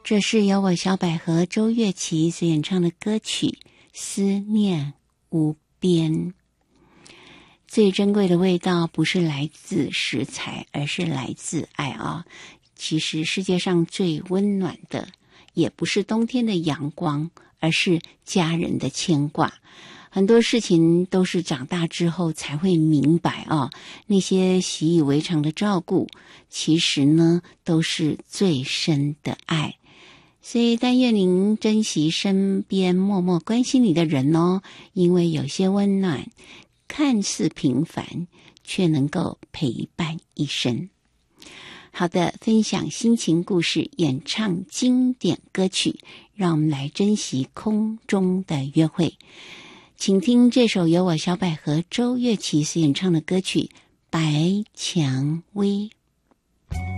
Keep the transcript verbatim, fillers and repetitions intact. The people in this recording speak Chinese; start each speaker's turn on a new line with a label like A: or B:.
A: 这是由我小百合周月琪所演唱的歌曲《思念无边》。最珍贵的味道不是来自食材，而是来自爱啊！其实世界上最温暖的也不是冬天的阳光，而是家人的牵挂。很多事情都是长大之后才会明白啊，那些习以为常的照顾，其实呢都是最深的爱。所以但愿您珍惜身边默默关心你的人哦，因为有些温暖看似平凡，却能够陪伴一生。好的，分享心情故事，演唱经典歌曲，让我们来珍惜空中的约会。请听这首由我小百合周月琪所演唱的歌曲《白蔷薇》。